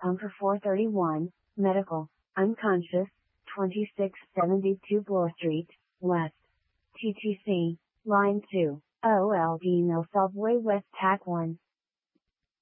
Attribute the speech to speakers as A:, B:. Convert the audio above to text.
A: Pumper 431, Medical, unconscious, 2672 Bloor Street, West. TTC, Line 2, OLD No Subway West TAC 1.